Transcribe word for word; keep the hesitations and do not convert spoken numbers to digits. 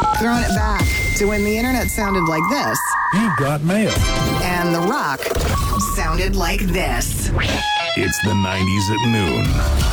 Throwing it back to when the internet sounded like this. You've got mail. And The Rock sounded like this. It's the nineties at noon.